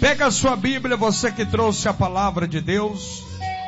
Pega a sua Bíblia, você que trouxe a palavra de Deus.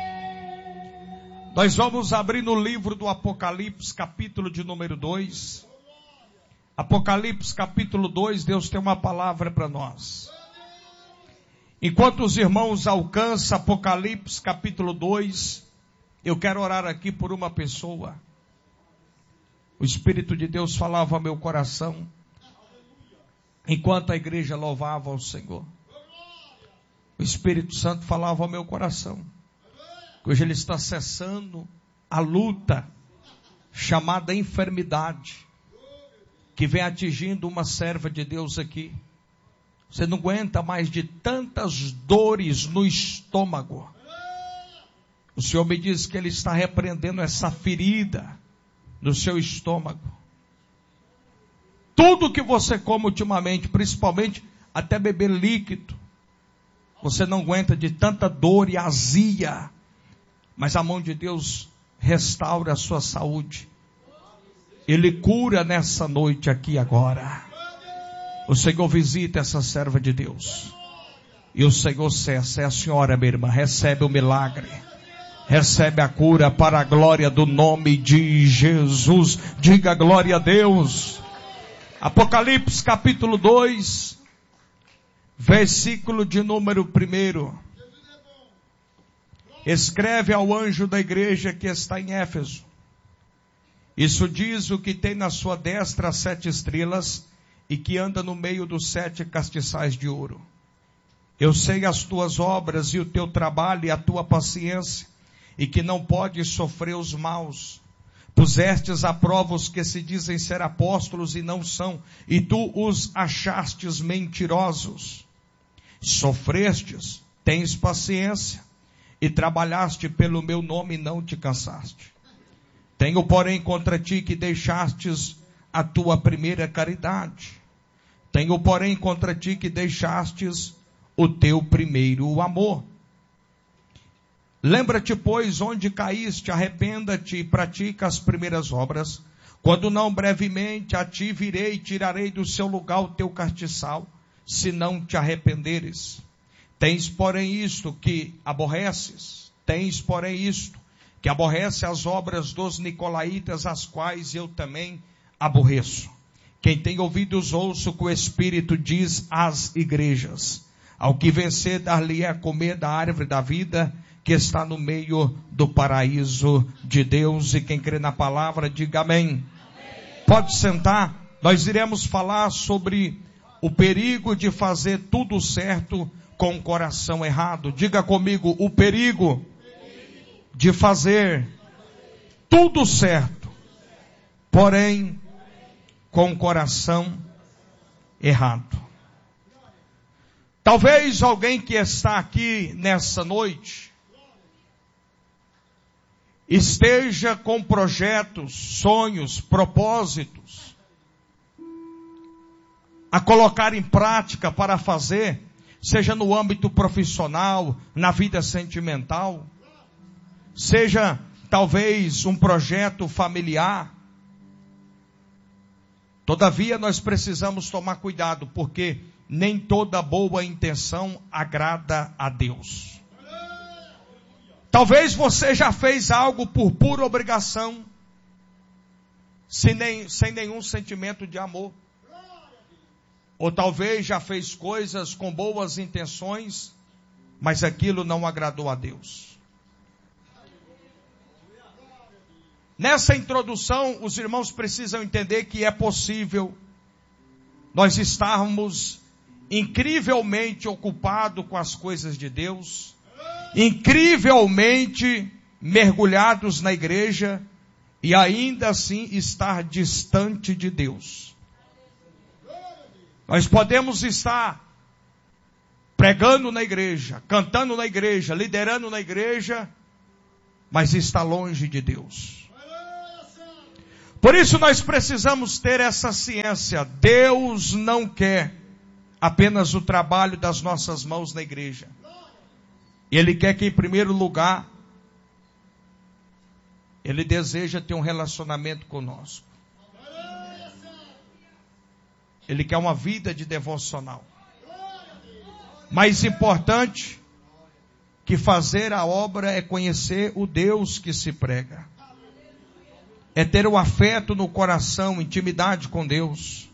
Nós vamos abrir no livro do Apocalipse, capítulo de número 2. Apocalipse, capítulo 2, Deus tem uma palavra para nós. Enquanto os irmãos alcançam Apocalipse, capítulo 2, eu quero orar aqui por uma pessoa. O Espírito de Deus falava ao meu coração, enquanto a igreja louvava ao Senhor. O Espírito Santo falava ao meu coração, que hoje Ele está cessando a luta chamada enfermidade, que vem atingindo uma serva de Deus aqui. Você não aguenta mais de tantas dores no estômago. O Senhor me diz que Ele está repreendendo essa ferida no seu estômago. Tudo que você come ultimamente, principalmente até beber líquido, você não aguenta de tanta dor e azia. Mas a mão de Deus restaura a sua saúde. Ele cura nessa noite aqui agora. O Senhor visita essa serva de Deus. E o Senhor cessa. É a senhora, minha irmã. Recebe o milagre. Recebe a cura para a glória do nome de Jesus. Diga glória a Deus. Apocalipse capítulo 2, versículo de número 1. Escreve ao anjo da igreja que está em Éfeso. Isso diz o que tem na sua destra as 7 estrelas e que anda no meio dos 7 castiçais de ouro. Eu sei as tuas obras e o teu trabalho e a tua paciência, e que não podes sofrer os maus. Pusestes à prova os que se dizem ser apóstolos e não são, e tu os achastes mentirosos. Sofrestes, tens paciência, e trabalhaste pelo meu nome e não te cansaste. Tenho, porém, contra ti que deixastes a tua primeira caridade. Tenho, porém, contra ti que deixastes o teu primeiro amor. Lembra-te, pois, onde caíste, arrependa-te e pratica as primeiras obras. Quando não, brevemente a ti virei e tirarei do seu lugar o teu castiçal, se não te arrependeres. Tens, porém, isto que aborreces. Tens, porém, isto que aborrece as obras dos nicolaítas, as quais eu também aborreço. Quem tem ouvidos, ouça o que o Espírito diz às igrejas. Ao que vencer, dar-lhe-é a comer da árvore da vida, que está no meio do paraíso de Deus. E quem crê na palavra, diga amém. Amém. Pode sentar. Nós iremos falar sobre o perigo de fazer tudo certo com o coração errado. Diga comigo, o perigo de fazer tudo certo, porém com o coração errado. Talvez alguém que está aqui nessa noite esteja com projetos, sonhos, propósitos a colocar em prática para fazer, seja no âmbito profissional, na vida sentimental, seja talvez um projeto familiar. Todavia nós precisamos tomar cuidado, porque nem toda boa intenção agrada a Deus. Talvez você já fez algo por pura obrigação, sem nenhum sentimento de amor. Ou talvez já fez coisas com boas intenções, mas aquilo não agradou a Deus. Nessa introdução, os irmãos precisam entender que é possível nós estarmos incrivelmente ocupados com as coisas de Deus, incrivelmente mergulhados na igreja e ainda assim estar distante de Deus. Nós podemos estar pregando na igreja, cantando na igreja, liderando na igreja, mas está longe de Deus. Por isso nós precisamos ter essa ciência. Deus não quer apenas o trabalho das nossas mãos na igreja. Ele quer que, em primeiro lugar, Ele deseja ter um relacionamento conosco. Ele quer uma vida de devocional. Mais importante que fazer a obra é conhecer o Deus que se prega. É ter o afeto no coração, intimidade com Deus.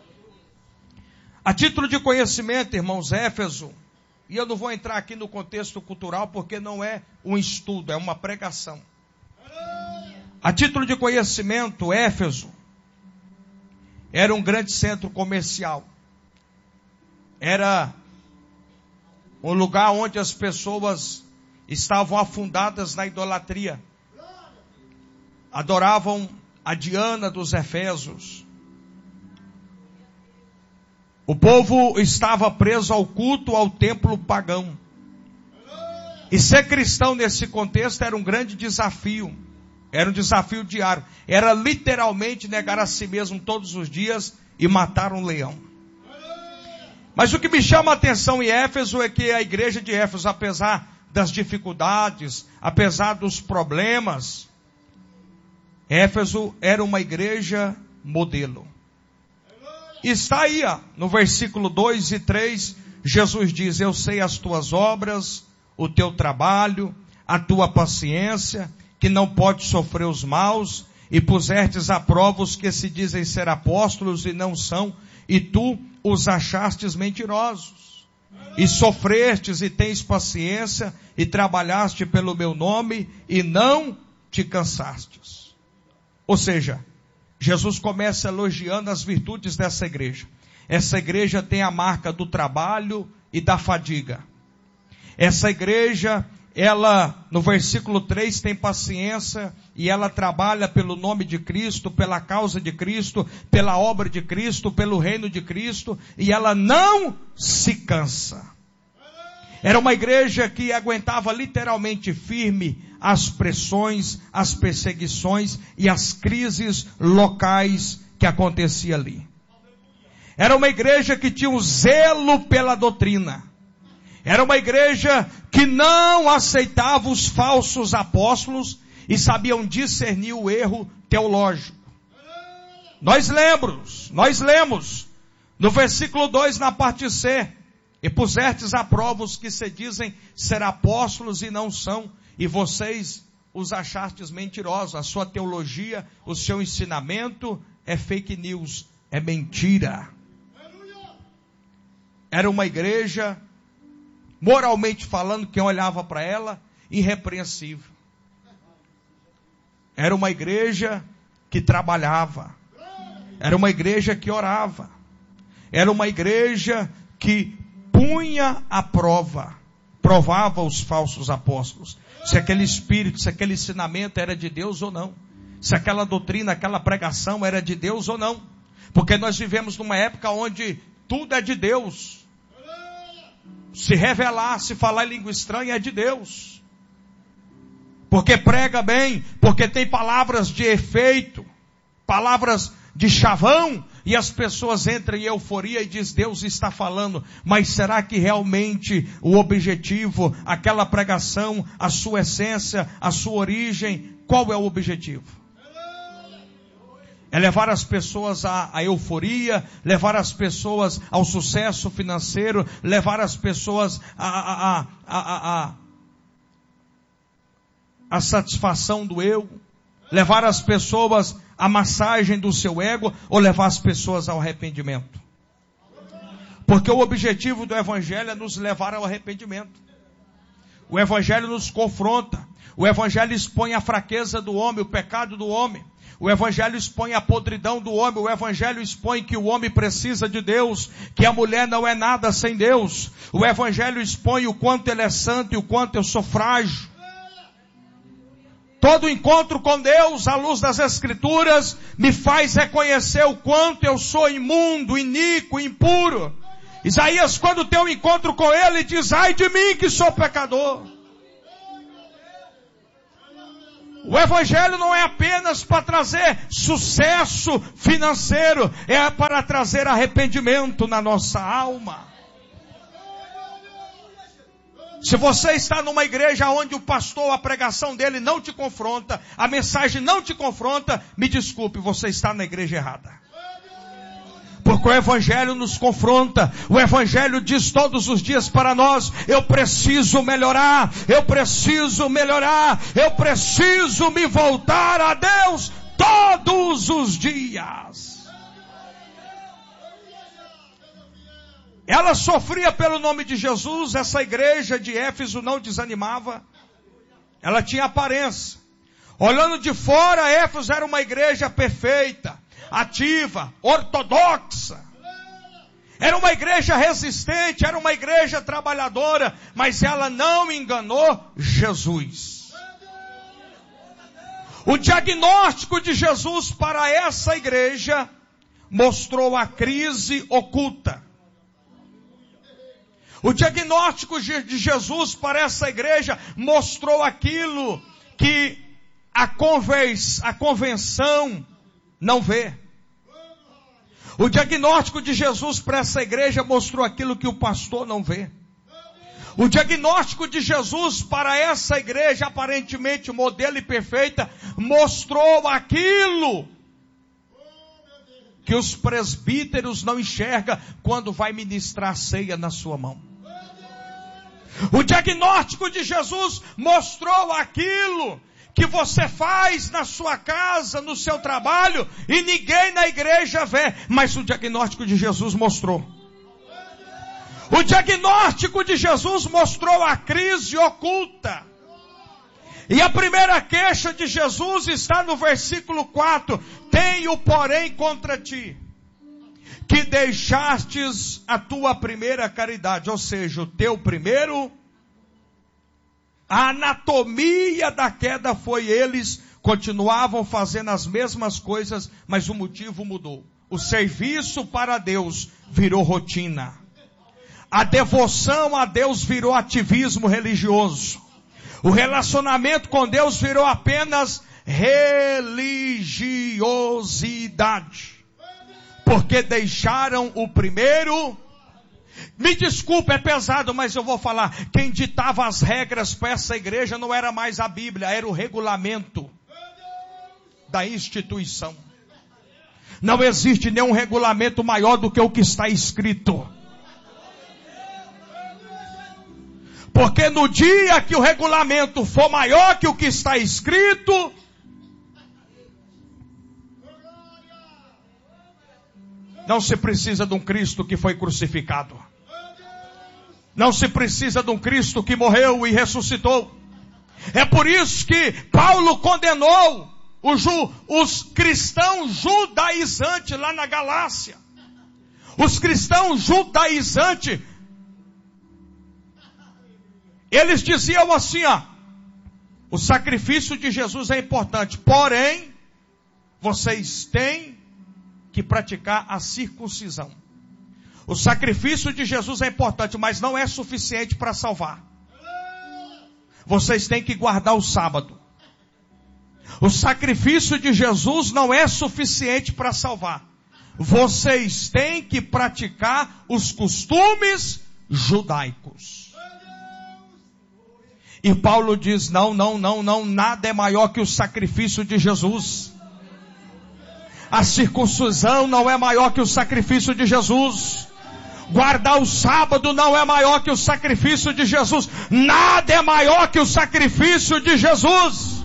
A título de conhecimento, irmãos, Éfeso, e eu não vou entrar aqui no contexto cultural porque não é um estudo, é uma pregação. A título de conhecimento, Éfeso era um grande centro comercial. Era um lugar onde as pessoas estavam afundadas na idolatria. Adoravam a Diana dos Efésios. O povo estava preso ao culto, ao templo pagão. E ser cristão nesse contexto era um grande desafio. Era um desafio diário. Era literalmente negar a si mesmo todos os dias e matar um leão. Mas o que me chama a atenção em Éfeso é que a igreja de Éfeso, apesar das dificuldades, apesar dos problemas, Éfeso era uma igreja modelo. E está aí, no versículo 2 e 3, Jesus diz: eu sei as tuas obras, o teu trabalho, a tua paciência, que não pode sofrer os maus, e pusertes à prova os que se dizem ser apóstolos e não são, e tu os achastes mentirosos. E sofrestes e tens paciência, e trabalhaste pelo meu nome, e não te cansastes. Ou seja, Jesus começa elogiando as virtudes dessa igreja. Essa igreja tem a marca do trabalho e da fadiga. Essa igreja, ela, no versículo 3, tem paciência e ela trabalha pelo nome de Cristo, pela causa de Cristo, pela obra de Cristo, pelo reino de Cristo, e ela não se cansa. Era uma igreja que aguentava literalmente firme as pressões, as perseguições e as crises locais que aconteciam ali. Era uma igreja que tinha um zelo pela doutrina. Era uma igreja que não aceitava os falsos apóstolos e sabiam discernir o erro teológico. Nós lemos no versículo 2, na parte C, e pusestes à prova os que se dizem ser apóstolos e não são, e vocês os achastes mentirosos. A sua teologia, o seu ensinamento é fake news, é mentira. Era uma igreja, moralmente falando, quem olhava para ela, irrepreensível. Era uma igreja que trabalhava. Era uma igreja que orava. Era uma igreja que punha à prova, provava os falsos apóstolos. Se aquele espírito, se aquele ensinamento era de Deus ou não. Se aquela doutrina, aquela pregação era de Deus ou não. Porque nós vivemos numa época onde tudo é de Deus. Se revelar, se falar em língua estranha é de Deus. Porque prega bem, porque tem palavras de efeito, palavras de chavão, e as pessoas entram em euforia e dizem: Deus está falando. Mas será que realmente o objetivo, aquela pregação, a sua essência, a sua origem, qual é o objetivo? É levar as pessoas à euforia, levar as pessoas ao sucesso financeiro, levar as pessoas à satisfação do eu, levar as pessoas à massagem do seu ego, ou levar as pessoas ao arrependimento? Porque o objetivo do Evangelho é nos levar ao arrependimento. O Evangelho nos confronta. O Evangelho expõe a fraqueza do homem, o pecado do homem. O Evangelho expõe a podridão do homem. O Evangelho expõe que o homem precisa de Deus, que a mulher não é nada sem Deus. O Evangelho expõe o quanto ele é santo e o quanto eu sou frágil. Todo encontro com Deus, à luz das Escrituras, me faz reconhecer o quanto eu sou imundo, iníquo, impuro. Isaías, quando tem um encontro com Ele, diz: ai de mim que sou pecador. O Evangelho não é apenas para trazer sucesso financeiro, é para trazer arrependimento na nossa alma. Se você está numa igreja onde o pastor, a pregação dele não te confronta, a mensagem não te confronta, me desculpe, você está na igreja errada. Porque Porque o Evangelho nos confronta. O Evangelho diz todos os dias para nós: eu preciso melhorar, eu preciso melhorar, eu preciso me voltar a Deus todos os dias. Ela sofria pelo nome de Jesus. Essa igreja de Éfeso não desanimava. Ela tinha aparência. Olhando de fora, Éfeso era uma igreja perfeita, ativa, ortodoxa. Era uma igreja resistente, era uma igreja trabalhadora, mas ela não enganou Jesus. O diagnóstico de Jesus para essa igreja mostrou a crise oculta. O diagnóstico de Jesus para essa igreja mostrou aquilo que a convenção não vê. O diagnóstico de Jesus para essa igreja mostrou aquilo que o pastor não vê. O diagnóstico de Jesus para essa igreja, aparentemente modelo e perfeita, mostrou aquilo que os presbíteros não enxergam quando vai ministrar ceia na sua mão. O diagnóstico de Jesus mostrou aquilo que você faz na sua casa, no seu trabalho, e ninguém na igreja vê, mas o diagnóstico de Jesus mostrou. O diagnóstico de Jesus mostrou a crise oculta. E a primeira queixa de Jesus está no versículo 4. Tenho, porém, contra ti, que deixastes a tua primeira caridade. Ou seja, o teu primeiro... A anatomia da queda foi: eles continuavam fazendo as mesmas coisas, mas o motivo mudou. O serviço para Deus virou rotina. A devoção a Deus virou ativismo religioso. O relacionamento com Deus virou apenas religiosidade. Porque deixaram o primeiro. Me desculpe, é pesado, mas eu vou falar. Quem ditava as regras para essa igreja não era mais a Bíblia, era o regulamento da instituição. Não existe nenhum regulamento maior do que o que está escrito. Porque no dia que o regulamento for maior que o que está escrito, não se precisa de um Cristo que foi crucificado. Não se precisa de um Cristo que morreu e ressuscitou. É por isso que Paulo condenou os cristãos judaizantes lá na Galácia. Os cristãos judaizantes, eles diziam assim, o sacrifício de Jesus é importante, porém, vocês têm que praticar a circuncisão. O sacrifício de Jesus é importante, mas não é suficiente para salvar. Vocês têm que guardar o sábado. O sacrifício de Jesus não é suficiente para salvar. Vocês têm que praticar os costumes judaicos. E Paulo diz: não, nada é maior que o sacrifício de Jesus. A circuncisão não é maior que o sacrifício de Jesus. Guardar o sábado não é maior que o sacrifício de Jesus. Nada é maior que o sacrifício de Jesus.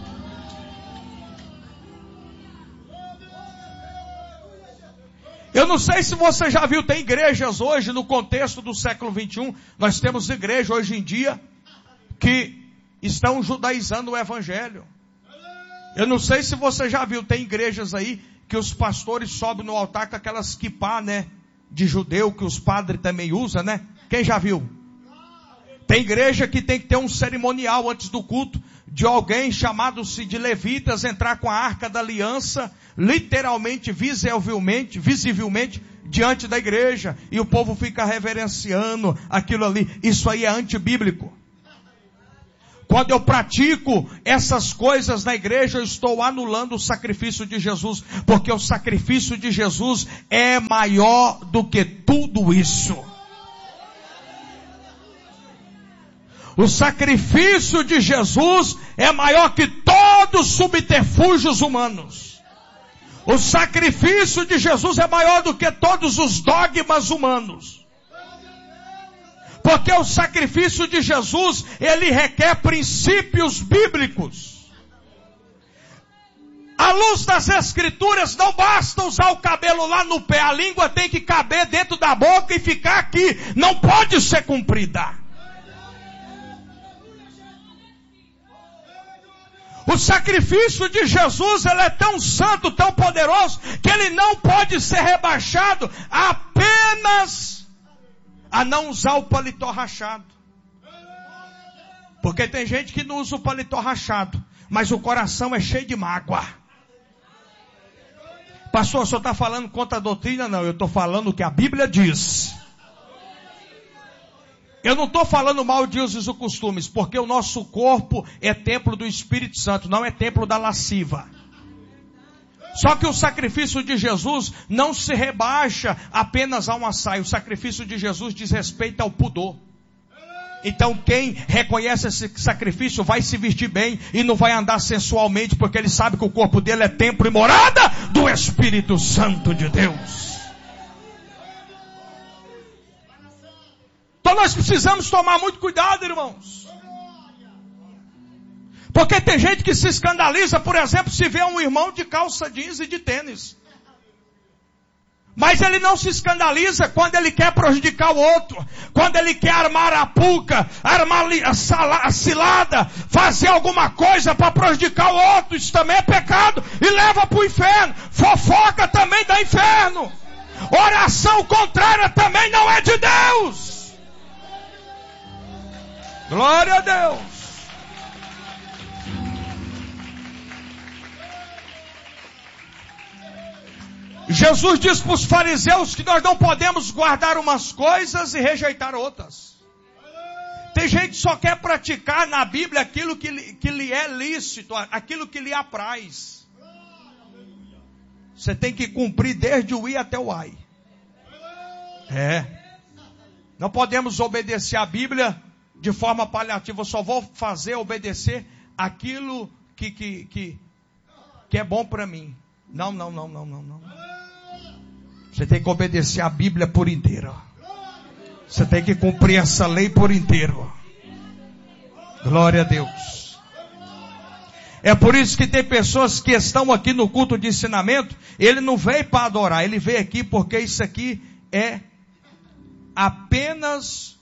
Eu não sei se você já viu, tem igrejas hoje no contexto do século 21. Nós temos igrejas hoje em dia que estão judaizando o evangelho. Eu não sei se você já viu, tem igrejas aí que os pastores sobem no altar com aquelas kippá, né, de judeu, que os padres também usam, né? Quem já viu? Tem igreja que tem que ter um cerimonial antes do culto, de alguém chamado-se de levitas entrar com a arca da aliança, literalmente, visivelmente, diante da igreja, e o povo fica reverenciando aquilo ali. Isso aí é antibíblico. Quando eu pratico essas coisas na igreja, eu estou anulando o sacrifício de Jesus, porque o sacrifício de Jesus é maior do que tudo isso. O sacrifício de Jesus é maior que todos os subterfúgios humanos. O sacrifício de Jesus é maior do que todos os dogmas humanos. Porque o sacrifício de Jesus, ele requer princípios bíblicos. À luz das Escrituras, não basta usar o cabelo lá no pé. A língua tem que caber dentro da boca e ficar aqui. Não pode ser cumprida. O sacrifício de Jesus, ele é tão santo, tão poderoso, que ele não pode ser rebaixado apenas a não usar o paletó rachado. Porque tem gente que não usa o paletó rachado, mas o coração é cheio de mágoa. Pastor, o senhor está falando contra a doutrina? Não, eu estou falando o que a Bíblia diz. Eu não estou falando mal de usos e costumes, porque o nosso corpo é templo do Espírito Santo, não é templo da lasciva. Só que o sacrifício de Jesus não se rebaixa apenas a uma saia. O sacrifício de Jesus diz respeito ao pudor. Então quem reconhece esse sacrifício vai se vestir bem e não vai andar sensualmente, porque ele sabe que o corpo dele é templo e morada do Espírito Santo de Deus. Então nós precisamos tomar muito cuidado, irmãos. Porque tem gente que se escandaliza, por exemplo, se vê um irmão de calça jeans e de tênis. Mas ele não se escandaliza quando ele quer prejudicar o outro, quando ele quer armar a arapuca, armar a cilada, fazer alguma coisa para prejudicar o outro. Isso também é pecado e leva para o inferno. Fofoca também dá inferno. Oração contrária também não é de Deus. Glória a Deus. Jesus diz para os fariseus que nós não podemos guardar umas coisas e rejeitar outras. Tem gente que só quer praticar na Bíblia aquilo que lhe é lícito, aquilo que lhe apraz. Você tem que cumprir desde o I até o Ai. Não podemos obedecer a Bíblia de forma paliativa. Eu só vou obedecer aquilo que é bom para mim. Não. Você tem que obedecer a Bíblia por inteiro. Você tem que cumprir essa lei por inteiro. Glória a Deus. É por isso que tem pessoas que estão aqui no culto de ensinamento. Ele não veio para adorar, ele veio aqui porque isso aqui é apenas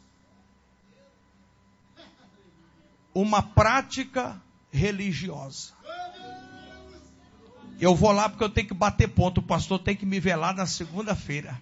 uma prática religiosa. Eu vou lá porque eu tenho que bater ponto. O pastor tem que me velar na segunda-feira.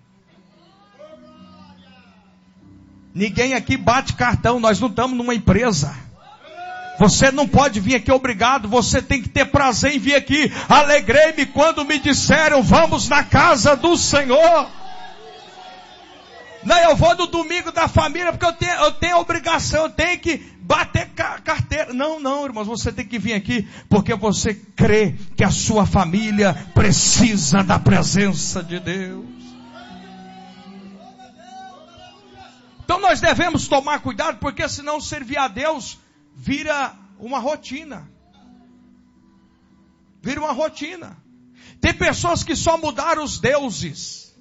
Ninguém aqui bate cartão. Nós não estamos numa empresa. Você não pode vir aqui obrigado. Você tem que ter prazer em vir aqui. Alegrei-me quando me disseram: vamos na casa do Senhor. Não, eu vou no domingo da família porque eu tenho a obrigação. Eu tenho que bater carteira. Não, irmãos, você tem que vir aqui porque você crê que a sua família precisa da presença de Deus. Então nós devemos tomar cuidado, porque senão servir a Deus vira uma rotina. Vira uma rotina. Tem pessoas que só mudaram os deuses.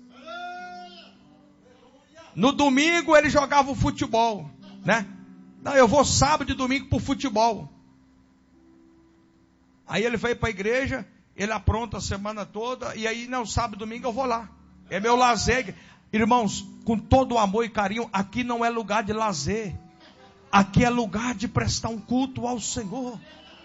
No domingo ele jogava o futebol, né? Não, eu vou sábado e domingo pro futebol. Aí ele veio para a igreja, ele apronta a semana toda, e aí não, sábado e domingo eu vou lá. É meu lazer. Irmãos, com todo o amor e carinho, aqui não é lugar de lazer. Aqui é lugar de prestar um culto ao Senhor.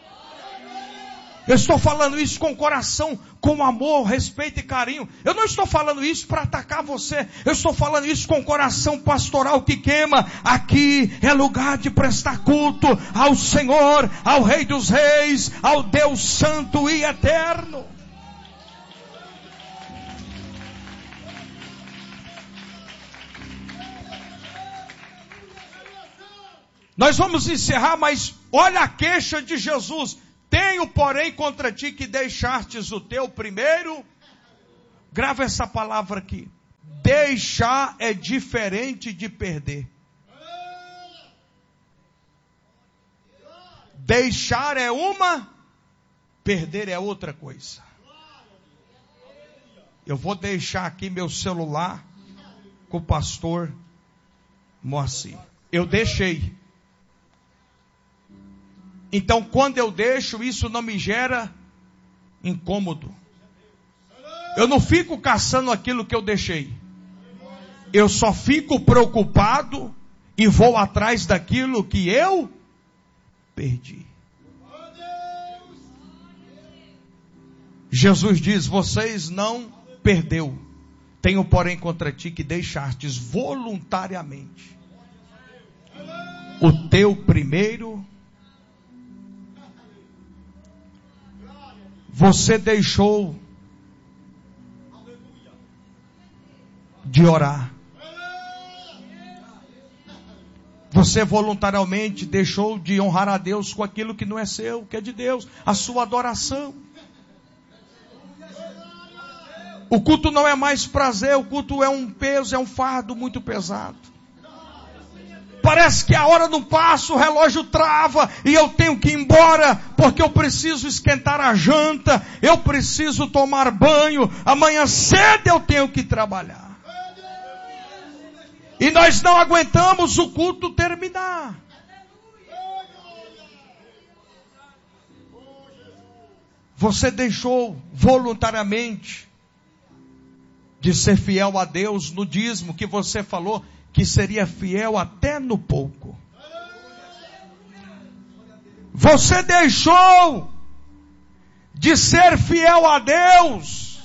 Eu estou falando isso com coração, com amor, respeito e carinho. Eu não estou falando isso para atacar você. Eu estou falando isso com coração pastoral que queima. Aqui é lugar de prestar culto ao Senhor, ao Rei dos Reis, ao Deus Santo e Eterno. Nós vamos encerrar, mas olha a queixa de Jesus. Tenho, porém, contra ti que deixastes o teu primeiro. Grava essa palavra aqui. Deixar é diferente de perder. Deixar é uma, perder é outra coisa. eu vou deixar aqui meu celular com o pastor Moacir. Eu deixei. Então, quando eu deixo, isso não me gera incômodo. Eu não fico caçando aquilo que eu deixei. Eu só fico preocupado e vou atrás daquilo que eu perdi. Jesus diz, vocês não perdeu. Tenho, porém, contra ti que deixastes voluntariamente o teu primeiro. Você deixou de orar. Você voluntariamente deixou de honrar a Deus com aquilo que não é seu, que é de Deus, a sua adoração. O culto não é mais prazer, o culto é um peso, é um fardo muito pesado. Parece que a hora não passa, o relógio trava e eu tenho que ir embora porque eu preciso esquentar a janta, eu preciso tomar banho, amanhã cedo eu tenho que trabalhar. E nós não aguentamos o culto terminar. Você deixou voluntariamente de ser fiel a Deus no dízimo que você falou que seria fiel até no pouco. Você deixou de ser fiel a Deus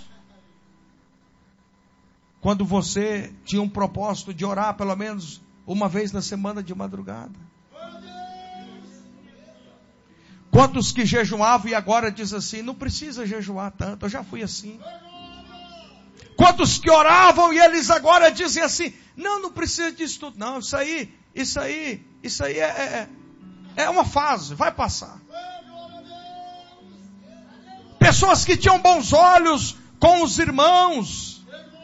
quando você tinha um propósito de orar pelo menos uma vez na semana de madrugada. Quantos que jejuavam e agora diz assim, não precisa jejuar tanto, eu já fui assim. Quantos que oravam e eles agora dizem assim, não precisa disso tudo, não, isso aí é uma fase, vai passar. Pessoas que tinham bons olhos com os irmãos,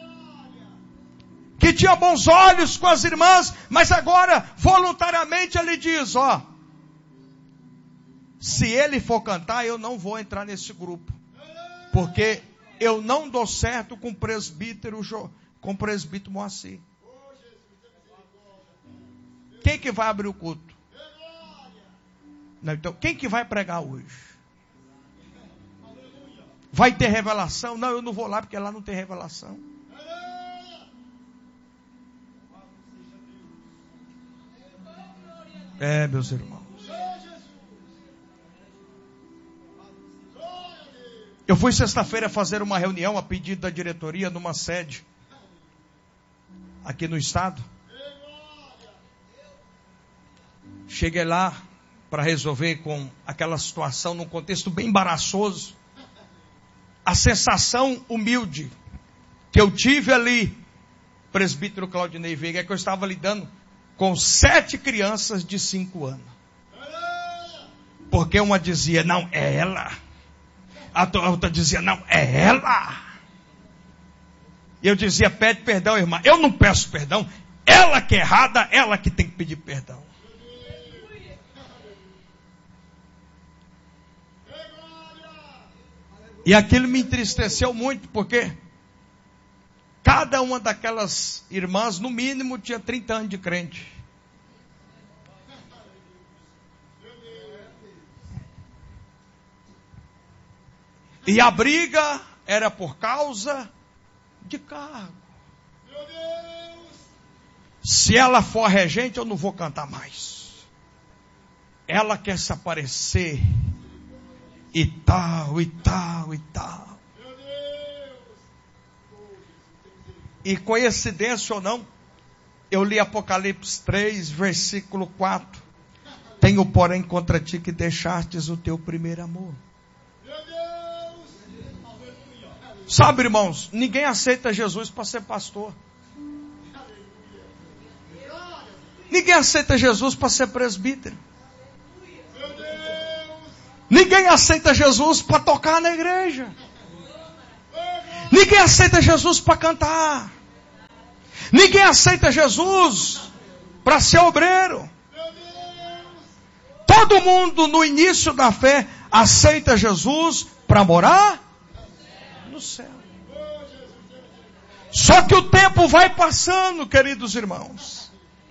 que tinham bons olhos com as irmãs, mas agora voluntariamente ele diz, se ele for cantar, eu não vou entrar nesse grupo, porque eu não dou certo com o presbítero Moacir. Quem que vai abrir o culto? Não, então, quem que vai pregar hoje? Vai ter revelação? Não, eu não vou lá porque lá não tem revelação. Meus irmãos. Eu fui sexta-feira fazer uma reunião a pedido da diretoria numa sede aqui no estado. Cheguei lá para resolver com aquela situação num contexto bem embaraçoso. A sensação humilde que eu tive ali, presbítero Claudinei Veiga, é que eu estava lidando com 7 crianças de 5 anos. Porque uma dizia, não, é ela. A outra dizia, não, é ela. E eu dizia, pede perdão, irmã. Eu não peço perdão. Ela que é errada, ela que tem que pedir perdão. E aquilo me entristeceu muito, porque cada uma daquelas irmãs, no mínimo, tinha 30 anos de crente. E a briga era por causa de cargo. Se ela for regente, eu não vou cantar mais. Ela quer se aparecer. E tal, e tal, e tal. E coincidência ou não, eu li Apocalipse 3, versículo 4. Tenho, porém, contra ti que deixastes o teu primeiro amor. Sabe, irmãos, ninguém aceita Jesus para ser pastor. Ninguém aceita Jesus para ser presbítero. Ninguém aceita Jesus para tocar na igreja. Ninguém aceita Jesus para cantar. Ninguém aceita Jesus para ser obreiro. Todo mundo no início da fé aceita Jesus para morar no céu. Só que o tempo vai passando, queridos irmãos.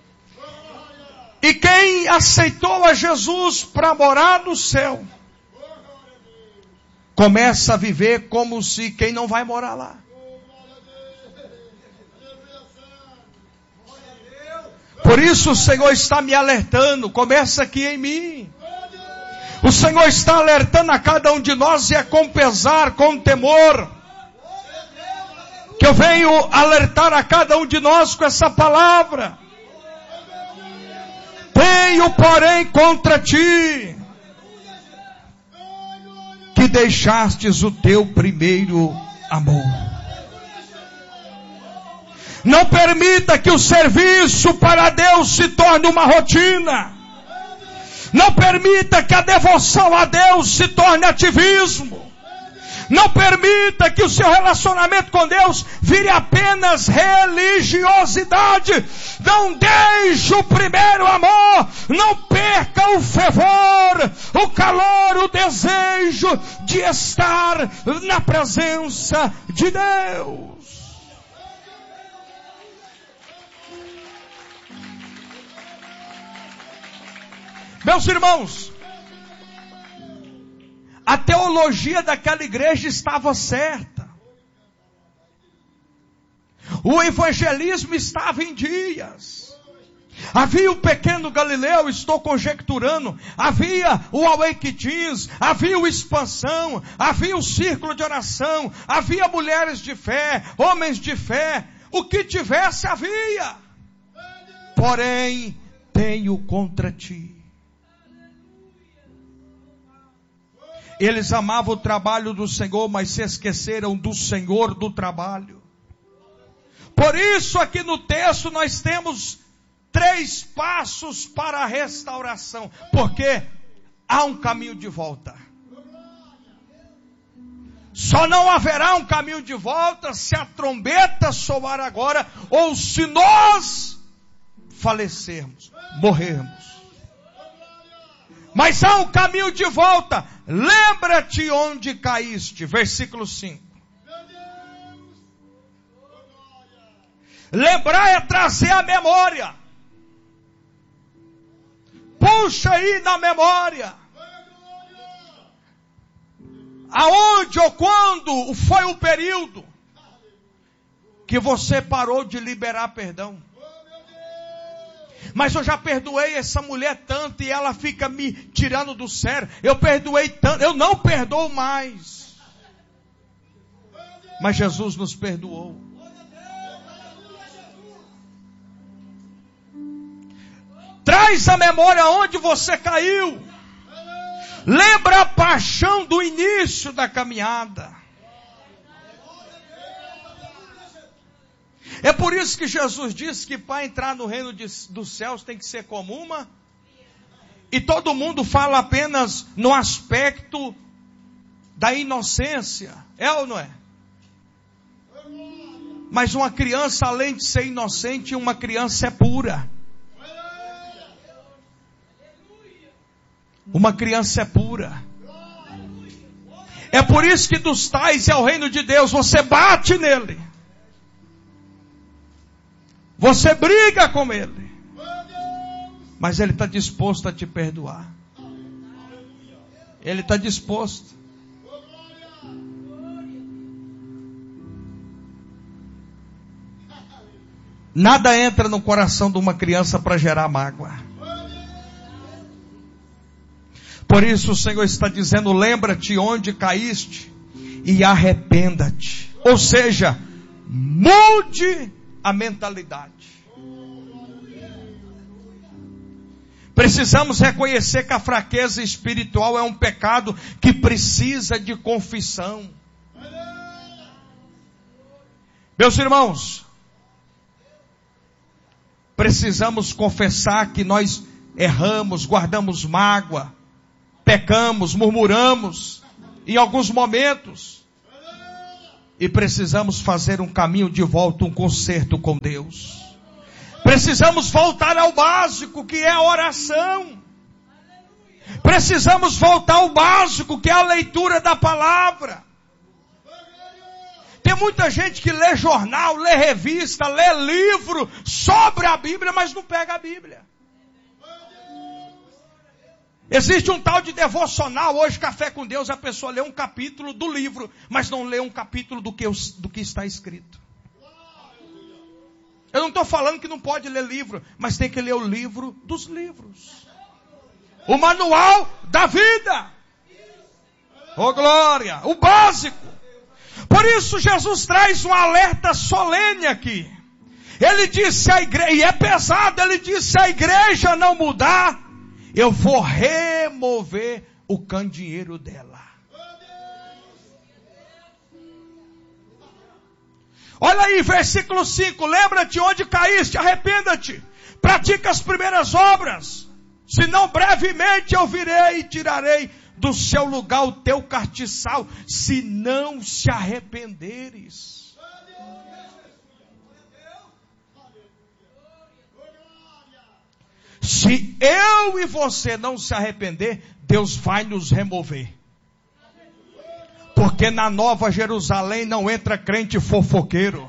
E quem aceitou a Jesus para morar no céu, começa a viver como se quem não vai morar lá. Por isso o Senhor está me alertando, começa aqui em mim. O Senhor está alertando a cada um de nós, e é com pesar, com temor, que eu venho alertar a cada um de nós com essa palavra. Tenho, porém, contra ti, que deixastes o teu primeiro amor. Não permita que o serviço para Deus se torne uma rotina. Não permita que a devoção a Deus se torne ativismo. Não permita que o seu relacionamento com Deus vire apenas religiosidade. Não deixe o primeiro amor. Não perca o fervor, o calor, o desejo de estar na presença de Deus. Meus irmãos, a teologia daquela igreja estava certa. O evangelismo estava em dias. Havia o pequeno Galileu, estou conjecturando. Havia o Awake Teens, havia o Expansão, havia o Círculo de Oração, havia mulheres de fé, homens de fé. O que tivesse havia. Porém, tenho contra ti. Eles amavam o trabalho do Senhor, mas se esqueceram do Senhor do trabalho. Por isso aqui no texto nós temos 3 passos para a restauração. Porque há um caminho de volta. Só não haverá um caminho de volta se a trombeta soar agora, ou se nós falecermos, morrermos. Mas há um caminho de volta. Lembra-te onde caíste. Versículo 5. Lembrar é trazer a memória. Puxa aí na memória. Aonde ou quando foi o período que você parou de liberar perdão? Mas eu já perdoei essa mulher tanto e ela fica me tirando do sério. Eu perdoei tanto, eu não perdoo mais. Mas Jesus nos perdoou. Traz a memória onde você caiu. Lembra a paixão do início da caminhada. É por isso que Jesus disse que para entrar no reino dos céus tem que ser como uma. E todo mundo fala apenas no aspecto da inocência. É ou não é? Mas uma criança, além de ser inocente, uma criança é pura. Uma criança é pura. É por isso que dos tais é o reino de Deus. Você bate nele. Você briga com ele. Mas ele está disposto a te perdoar. Ele está disposto. Nada entra no coração de uma criança para gerar mágoa. Por isso o Senhor está dizendo, lembra-te onde caíste e arrependa-te. Ou seja, mude a mentalidade. Precisamos reconhecer que a fraqueza espiritual é um pecado que precisa de confissão. Meus irmãos, precisamos confessar que nós erramos, guardamos mágoa, pecamos, murmuramos em alguns momentos. E precisamos fazer um caminho de volta, um conserto com Deus. Precisamos voltar ao básico, que é a oração. Precisamos voltar ao básico, que é a leitura da palavra. Tem muita gente que lê jornal, lê revista, lê livro sobre a Bíblia, mas não pega a Bíblia. Existe um tal de devocional, hoje Café com Deus, a pessoa lê um capítulo do livro, mas não lê um capítulo do que está escrito. Eu não estou falando que não pode ler livro, mas tem que ler o livro dos livros. O manual da vida. Oh glória, o básico. Por isso Jesus traz um alerta solene aqui. Ele disse à igreja, e é pesado, ele disse: se a igreja não mudar, eu vou remover o candeeiro dela. Olha aí, versículo 5. Lembra-te onde caíste, arrependa-te. Pratica as primeiras obras. Senão brevemente eu virei e tirarei do seu lugar o teu castiçal, se não se arrependeres. Se eu e você não se arrepender, Deus vai nos remover. Porque na Nova Jerusalém não entra crente fofoqueiro.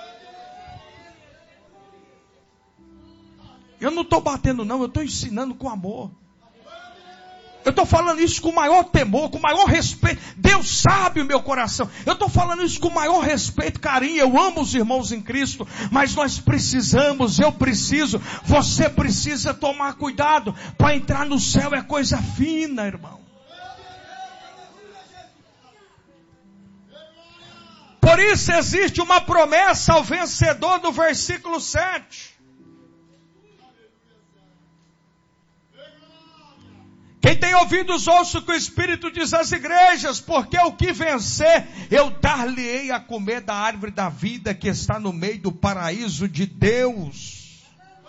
Eu não estou batendo não, eu estou ensinando com amor. Eu estou falando isso com o maior temor, com o maior respeito. Deus sabe o meu coração. Eu estou falando isso com o maior respeito, carinho. Eu amo os irmãos em Cristo. Mas nós precisamos, eu preciso, você precisa tomar cuidado. Para entrar no céu é coisa fina, irmão. Por isso existe uma promessa ao vencedor do versículo 7. Quem tem ouvidos, ouça o que o Espírito diz às igrejas, porque o que vencer, eu dar-lhe-ei a comer da árvore da vida que está no meio do paraíso de Deus.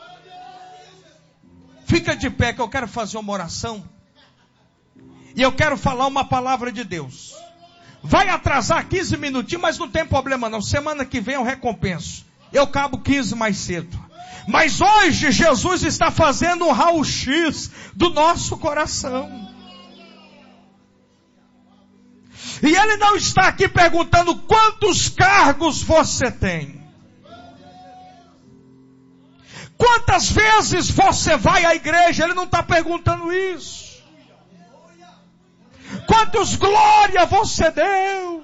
Fica de pé que eu quero fazer uma oração. E eu quero falar uma palavra de Deus. Vai atrasar 15 minutinhos, mas não tem problema não. Semana que vem eu recompenso. Eu cabo 15 mais cedo. Mas hoje Jesus está fazendo um raio-x do nosso coração. E Ele não está aqui perguntando quantos cargos você tem. Quantas vezes você vai à igreja. Ele não está perguntando isso. Quantos glória você deu.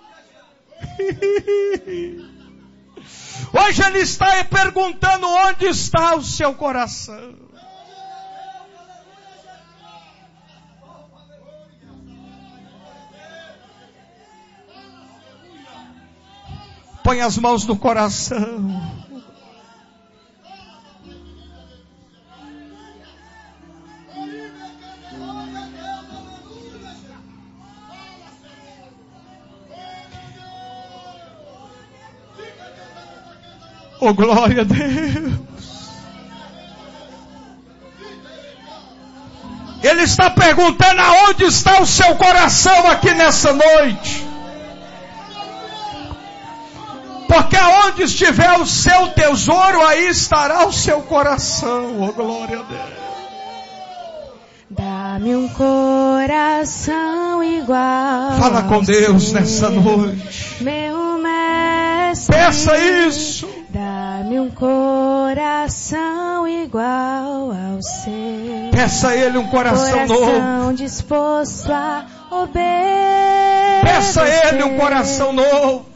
Hoje Ele está perguntando onde está o seu coração. Põe as mãos no coração. Oh, glória a Deus. Ele está perguntando aonde está o seu coração aqui nessa noite. Porque aonde estiver o seu tesouro, aí estará o seu coração. Oh, glória a Deus. Dá-me um coração igual. Fala com Deus nessa noite. Meu mestre. Peça isso. Dá-me um coração igual ao seu. Peça a Ele um coração novo. Disposto a obedecer. Peça a Ele um coração novo.